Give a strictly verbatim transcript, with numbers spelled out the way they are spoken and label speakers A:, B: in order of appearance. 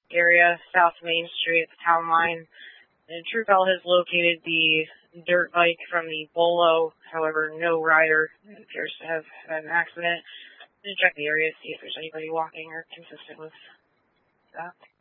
A: area, South Main Street, the town line. And TrueCall has located the dirt bike from the Bolo. However, no rider appears to have had an accident. Just check the area, see if there's anybody walking or consistent with that.